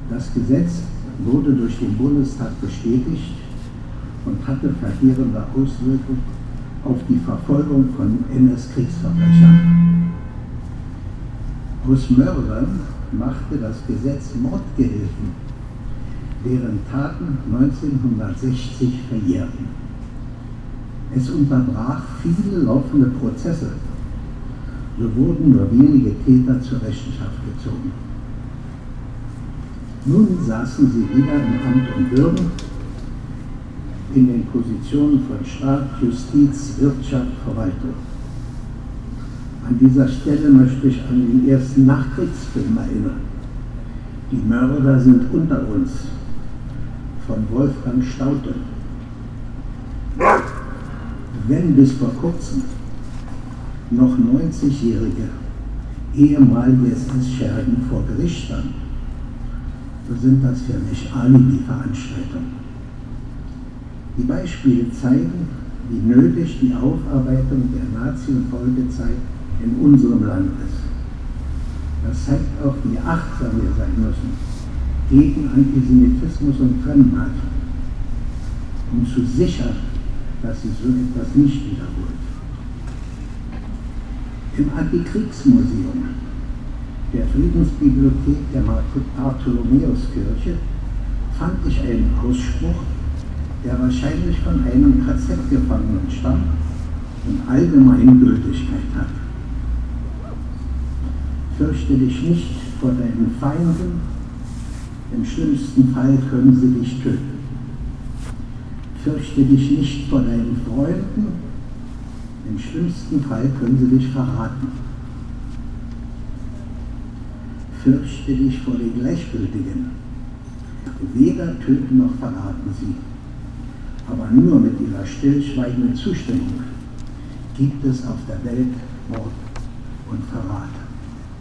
Das Gesetz wurde durch den Bundestag bestätigt und hatte verheerende Auswirkungen auf die Verfolgung von NS-Kriegsverbrechern. Aus Mördern machte das Gesetz Mordgehilfen, deren Taten 1960 verjährten. Es unterbrach viele laufende Prozesse, so wurden nur wenige Täter zur Rechenschaft gezogen. Nun saßen sie wieder in Amt und Würden, in den Positionen von Staat, Justiz, Wirtschaft, Verwaltung. An dieser Stelle möchte ich an den ersten Nachkriegsfilm erinnern. Die Mörder sind unter uns, von Wolfgang Staudte. Wenn bis vor kurzem noch 90-jährige ehemalige SS-Schergen vor Gericht standen, so sind das für mich Alibi-Veranstaltungen. Die Beispiele zeigen, wie nötig die Aufarbeitung der Nazi- und Folgezeit in unserem Land ist. Das zeigt auch, wie achtsam wir sein müssen gegen Antisemitismus und Fremdenhass, um zu sichern, dass sich so etwas nicht wiederholt. Im Antikriegsmuseum der Friedensbibliothek der Bartholomäuskirche fand ich einen Ausspruch, der wahrscheinlich von einem KZ-Gefangenen stammt und allgemeine Gültigkeit hat. Fürchte dich nicht vor deinen Feinden, im schlimmsten Fall können sie dich töten. Fürchte dich nicht vor deinen Freunden, im schlimmsten Fall können sie dich verraten. Fürchte dich vor den Gleichgültigen, weder töten noch verraten sie. Aber nur mit ihrer stillschweigenden Zustimmung gibt es auf der Welt Mord und Verrat.